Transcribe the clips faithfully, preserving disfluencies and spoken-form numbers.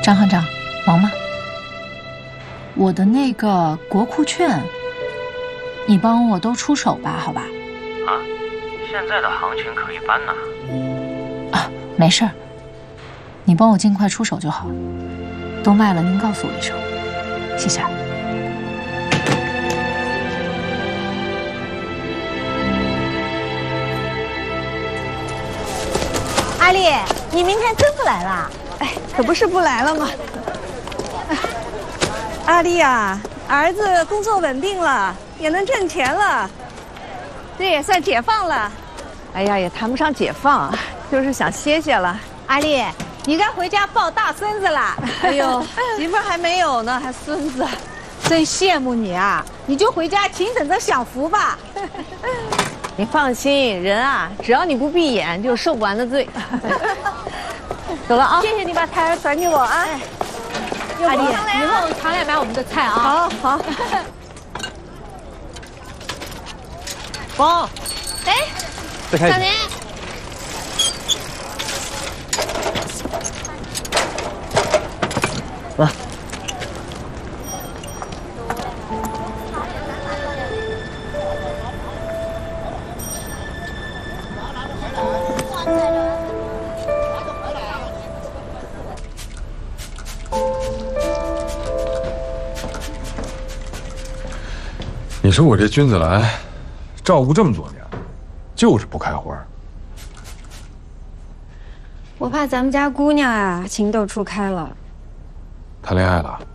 张行长，忙吗？我的那个国库券，你帮我都出手吧，好吧？ 啊，现在的行情可以搬呐。 啊，没事儿，你帮我尽快出手就好。都卖了，您告诉我一声，谢谢。 阿丽，你明天真不来了？ 哎，可不是不来了吗？哎、阿丽呀，儿子工作稳定了，也能挣钱了，这也算解放了。哎呀，也谈不上解放，就是想歇歇了。 阿丽，你该回家抱大孙子了。 哎呦，媳妇还没有呢，还孙子， 真羡慕你啊！你就回家勤等着享福吧。 你放心，人啊，只要你不闭眼，就受不完的罪。走了啊！ 谢谢你把台转给我啊。 阿丽，以后常来买我们的菜啊。 好好。包。 哎，小林。 来。 你说我这君子兰，照顾这么多年，就是不开花。 我怕咱们家姑娘啊情窦初开了。 谈恋爱了？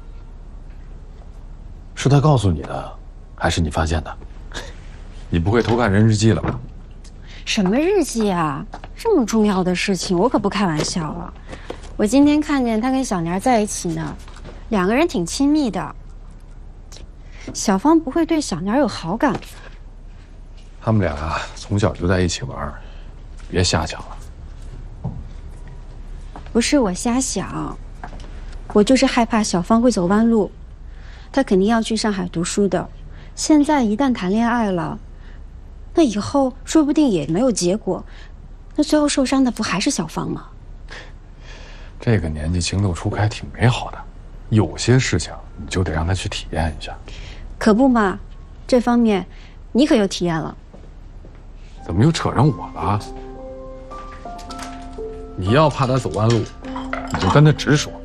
是他告诉你的，还是你发现的？你不会偷看人日记了吧？ 什么日记啊？这么重要的事情，我可不开玩笑了。我今天看见他跟小年在一起呢，两个人挺亲密的。小芳不会对小年有好感？ 他们俩啊，从小就在一起玩，别瞎想了。 不是我瞎想，我就是害怕小芳会走弯路。她肯定要去上海读书的，现在一旦谈恋爱了，那以后说不定也没有结果，那最后受伤的不还是小芳吗？ 这个年纪情窦初开挺美好的，有些事情你就得让她去体验一下。 可不嘛，这方面你可有体验了。 怎么又扯上我了？你要怕他走弯路，你就跟他直说。